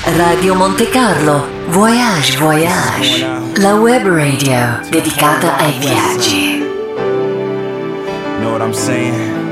Radio Monte Carlo, Voyage Voyage, la web radio dedicata ai viaggi. Know what I'm saying?